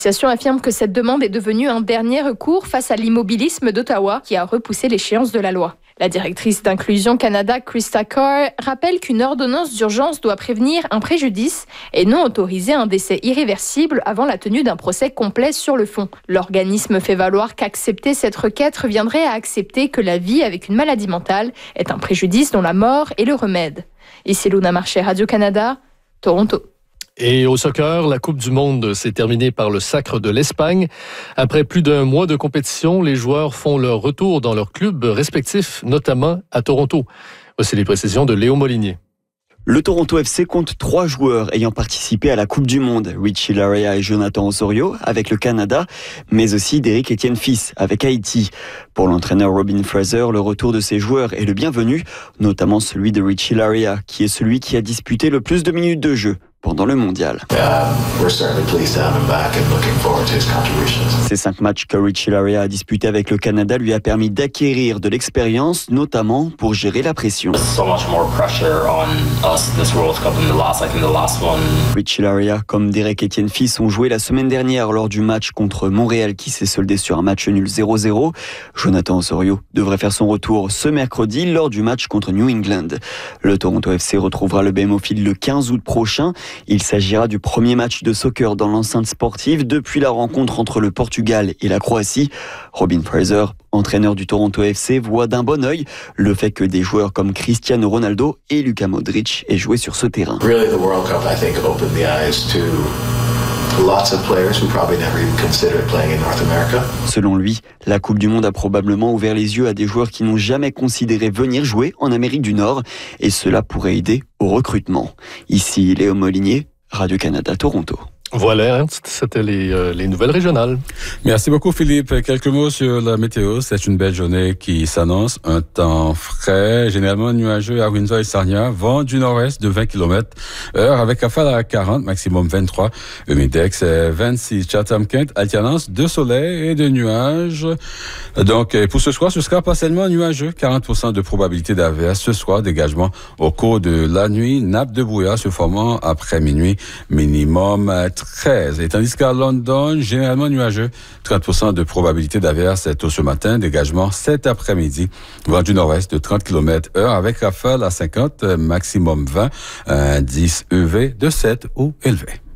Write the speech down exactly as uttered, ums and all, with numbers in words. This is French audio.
L'association affirme que cette demande est devenue un dernier recours face à l'immobilisme d'Ottawa qui a repoussé l'échéance de la loi. La directrice d'Inclusion Canada, Krista Carr, rappelle qu'une ordonnance d'urgence doit prévenir un préjudice et non autoriser un décès irréversible avant la tenue d'un procès complet sur le fond. L'organisme fait valoir qu'accepter cette requête reviendrait à accepter que la vie avec une maladie mentale est un préjudice dont la mort est le remède. Ici Luna Marché, Radio-Canada, Toronto. Et au soccer, la Coupe du Monde s'est terminée par le sacre de l'Espagne. Après plus d'un mois de compétition, les joueurs font leur retour dans leurs clubs respectifs, notamment à Toronto. Voici les précisions de Léo Molinier. Le Toronto F C compte trois joueurs ayant participé à la Coupe du Monde. Richie Laryea et Jonathan Osorio avec le Canada, mais aussi Derrick Etienne Fils avec Haïti. Pour l'entraîneur Robin Fraser, le retour de ces joueurs est le bienvenu, notamment celui de Richie Laryea, qui est celui qui a disputé le plus de minutes de jeu pendant le mondial. Ces cinq matchs que Richie Laryea a disputés avec le Canada lui a permis d'acquérir de l'expérience, notamment pour gérer la pression. Richie Laryea, comme Derrick Etienne Fils, ont joué la semaine dernière lors du match contre Montréal qui s'est soldé sur un match nul zéro zéro. Jonathan Osorio devrait faire son retour ce mercredi lors du match contre New England. Le Toronto F C retrouvera le B M O Field le quinze août prochain. Il s'agira du premier match de soccer dans l'enceinte sportive depuis la rencontre entre le Portugal et la Croatie. Robin Fraser, entraîneur du Toronto F C, voit d'un bon œil le fait que des joueurs comme Cristiano Ronaldo et Luka Modric aient joué sur ce terrain. Really, the World Cup, I think, opened the eyes to lots of players who probably never even considered playing in North America. Selon lui, la Coupe du Monde a probablement ouvert les yeux à des joueurs qui n'ont jamais considéré venir jouer en Amérique du Nord et cela pourrait aider au recrutement. Ici Léo Molinier, Radio-Canada, Toronto. Voilà, c'était les, euh, les nouvelles régionales. Merci beaucoup Philippe. Quelques mots sur la météo. C'est une belle journée qui s'annonce. Un temps frais, généralement nuageux à Windsor et Sarnia. Vent du nord-est de vingt kilomètres heure avec rafale à quarante, maximum vingt-trois. Humidex vingt-six. Chatham-Kent, alternance de soleil et de nuages. Donc pour ce soir, ce sera partiellement nuageux. quarante pour cent de probabilité d'averse ce soir. Dégagement au cours de la nuit. Nappe de brouillard se formant après minuit. Minimum treize. Et tandis qu'à London, généralement nuageux, trente pour cent de probabilité d'averse tôt ce matin, dégagement cet après-midi. Vent du nord-est de trente kilomètres heure avec rafale à cinquante, maximum vingt, indice U V de sept ou élevé.